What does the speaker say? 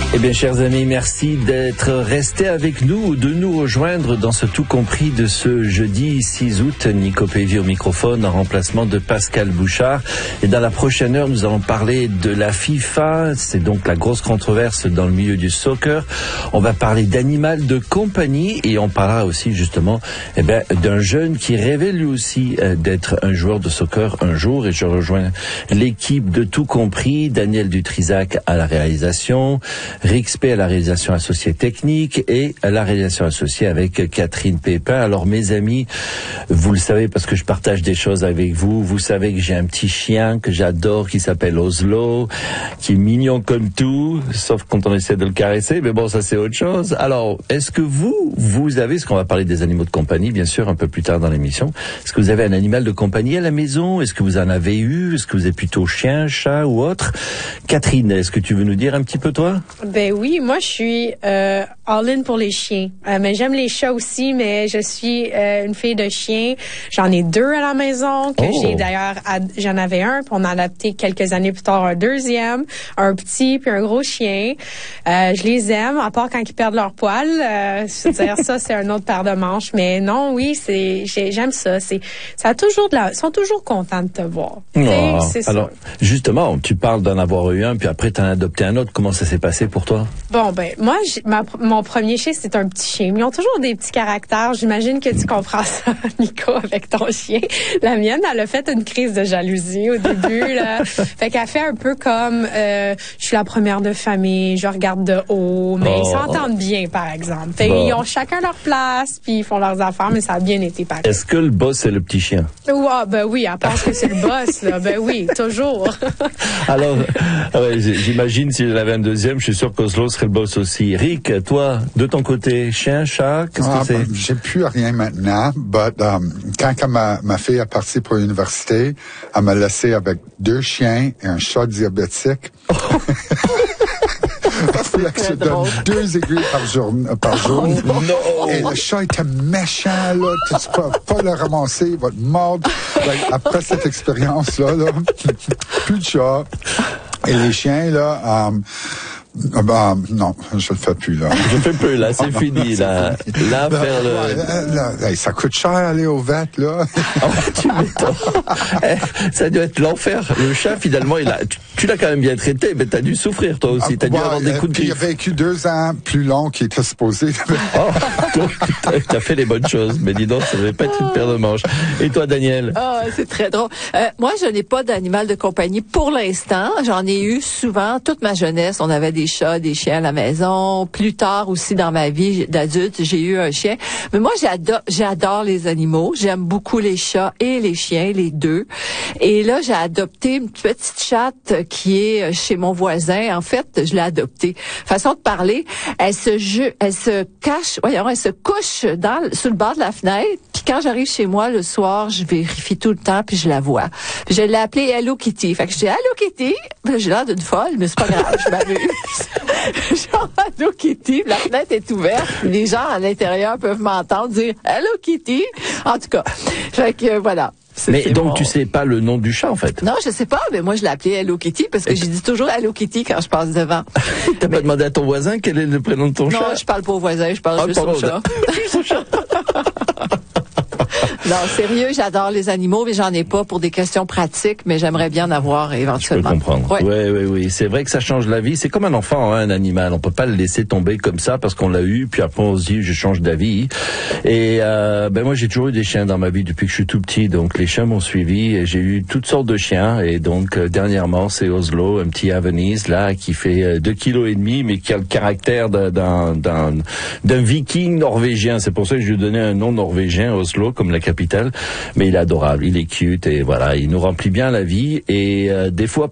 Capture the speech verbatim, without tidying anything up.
Eh bien, chers amis, merci d'être restés avec nous ou de nous rejoindre dans ce tout compris de ce jeudi six août. Nico Pévy au microphone en remplacement de Pascal Bouchard. Et dans la prochaine heure, nous allons parler de la FIFA. C'est donc la grosse controverse dans le milieu du soccer. On va parler d'animal de compagnie et on parlera aussi justement eh bien, d'un jeune qui rêvait lui aussi euh, d'être un joueur de soccer un jour. Et je rejoins l'équipe de tout compris. Daniel Dutrisac à la réalisation, Rixpé à la réalisation associée technique et à la réalisation associée avec Catherine Pépin. Alors mes amis, vous le savez parce que je partage des choses avec vous, vous savez que j'ai un petit chien que j'adore qui s'appelle Oslo, qui est mignon comme tout, sauf quand on essaie de le caresser, mais bon ça c'est autre chose. Alors est-ce que vous, vous avez, parce qu'on va parler des animaux de compagnie bien sûr un peu plus tard dans l'émission, est-ce que vous avez un animal de compagnie à la maison? Est-ce que vous en avez eu? Est-ce que vous êtes plutôt chien, chat ou autre? Catherine, est-ce que tu veux nous dire un petit peu toi? Ben oui, moi je suis euh, all-in pour les chiens. Euh, mais j'aime les chats aussi, mais je suis euh, une fille de chien. J'en ai deux à la maison que oh. j'ai d'ailleurs, ad- j'en avais un, puis on a adopté quelques années plus tard un deuxième, un petit puis un gros chien. Euh, je les aime, à part quand ils perdent leur poil. Euh, je veux dire ça, c'est un autre paire de manches. Mais non, oui, c'est j'ai, j'aime ça. C'est ça a toujours de la, ils sont toujours contents de te voir. Oh. C'est Alors sûr. justement, tu parles d'en avoir eu un, puis après t'en as adopté un autre. Comment ça s'est passé pour toi? Bon, ben, moi, j'ai, ma, mon premier chien, c'est un petit chien. Ils ont toujours des petits caractères. J'imagine que tu comprends ça, Nico, avec ton chien. La mienne, elle a fait une crise de jalousie au début, là. Fait qu'elle fait un peu comme, euh, je suis la première de famille, je regarde de haut, mais oh. ils s'entendent bien, par exemple. Fait bon. qu'ils ont chacun leur place, puis ils font leurs affaires, mais ça a bien été pareil. Est-ce que le boss, c'est le petit chien? Ouais, ben oui, elle pense que c'est le boss, là. Ben oui, toujours. Alors, ouais, j'imagine si j'en avais un deuxième, je suis sûr qu'Oslo serait le boss aussi. Rick, toi, de ton côté, chien, chat, qu'est-ce ah, que c'est? Ben, j'ai plus rien maintenant, but um, quand, quand ma, ma fille est partie pour l'université, elle m'a laissé avec deux chiens et un chat diabétique. Oh. Fait que je donne deux aiguilles par jour. Par jour. Oh, non. Et le chat était méchant, là. Tu peux pas le ramasser, il va te mordre. Après cette expérience-là, là, plus de chat. Et les chiens, là, um, Ah ben, non, je le fais plus, là. Je fais peu, là, c'est ah, fini, non, là. C'est fini. Là, là, faire le... Là, là, là, ça coûte cher aller au vet, là. Oh, tu m'étonnes. Eh, ça doit être l'enfer. Le chat, finalement, il a, tu, tu l'as quand même bien traité, mais t'as dû souffrir, toi aussi. T'as ah, dû ouais, avoir des coups de griffe. Il a vécu deux ans plus long qu'il était supposé. Oh, toi, t'as fait les bonnes choses, mais dis donc, ça devait pas être une paire de manches. Et toi, Daniel? Oh, c'est très drôle. Euh, moi, je n'ai pas d'animal de compagnie pour l'instant. J'en ai eu souvent, toute ma jeunesse. On avait des des chats, des chiens à la maison. Plus tard aussi dans ma vie d'adulte, j'ai eu un chien. Mais moi, j'adore, j'adore les animaux. J'aime beaucoup les chats et les chiens, les deux. Et là, j'ai adopté une petite chatte qui est chez mon voisin. En fait, je l'ai adoptée. Façon de parler, elle se je, elle se cache, voyons, elle se couche dans, sur le bord de la fenêtre. Puis quand j'arrive chez moi le soir, je vérifie tout le temps puis je la vois. Puis je l'ai appelée Hello Kitty. Fait que je dis Hello Kitty. Puis là, j'ai l'air d'une folle, mais c'est pas grave, je m'amuse. Genre Hello Kitty, la fenêtre est ouverte, les gens à l'intérieur peuvent m'entendre dire Hello Kitty. En tout cas, fait que voilà. C'est, mais c'est donc bon. Tu sais pas le nom du chat en fait? Non, je sais pas, mais moi je l'ai appelé Hello Kitty parce que j'ai dit toujours Hello Kitty quand je passe devant. T'as mais... pas demandé à ton voisin quel est le prénom de ton non, chat? Non, je parle pas au voisin, je parle ah, juste au chat. Au chat. Non, sérieux, j'adore les animaux, mais j'en ai pas pour des questions pratiques, mais j'aimerais bien en avoir éventuellement. Je peux comprendre. Ouais. Oui, oui, oui. C'est vrai que ça change la vie. C'est comme un enfant, hein, un animal. On peut pas le laisser tomber comme ça parce qu'on l'a eu, puis après on se dit, je change d'avis. Et euh, ben moi, j'ai toujours eu des chiens dans ma vie depuis que je suis tout petit. Donc les chiens m'ont suivi et j'ai eu toutes sortes de chiens. Et donc euh, dernièrement, c'est Oslo, un petit Havanese là qui fait euh, deux kilos et demi, mais qui a le caractère d'un d'un d'un, d'un viking norvégien. C'est pour ça que je lui ai donné un nom norvégien, Oslo, comme la capitale. Mais il est adorable, il est cute et voilà, il nous remplit bien la vie. Et euh, des fois,